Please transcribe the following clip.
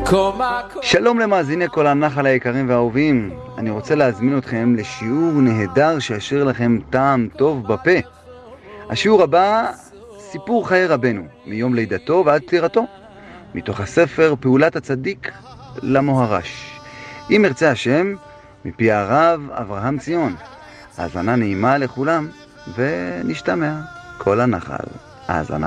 שלום למאזיני כל הנחל היקרים והאהובים. אני רוצה להזמין אתכם לשיעור נהדר שישאיר לכם טעם טוב בפה. השיעור הבא, סיפור חיי רבנו, מיום לידתו ועד פטירתו, מתוך הספר פעולת הצדיק למוהר"ש. אם ירצה השם, מפי הרב אברהם ציון. האזנה נעימה לכולם, ונשתמע כל הנחל. האזנה